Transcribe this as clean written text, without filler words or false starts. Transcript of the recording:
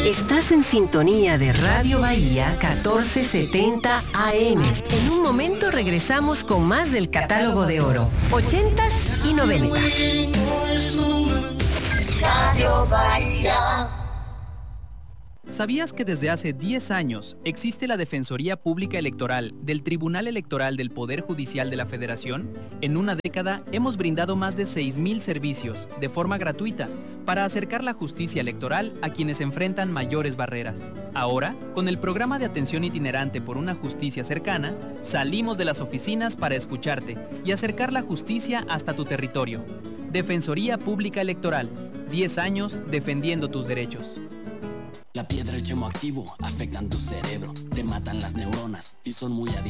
Estás en sintonía de Radio Bahía 1470 AM. En un momento regresamos con más del catálogo de oro, 80s y 90s. Radio Bahía. ¿Sabías que desde hace 10 años existe la Defensoría Pública Electoral del Tribunal Electoral del Poder Judicial de la Federación? En una década hemos brindado más de 6,000 servicios de forma gratuita para acercar la justicia electoral a quienes enfrentan mayores barreras. Ahora, con el programa de atención itinerante por una justicia cercana, salimos de las oficinas para escucharte y acercar la justicia hasta tu territorio. Defensoría Pública Electoral, 10 años defendiendo tus derechos. La piedra y el chemoactivo afectan tu cerebro, te matan las neuronas y son muy adictivos.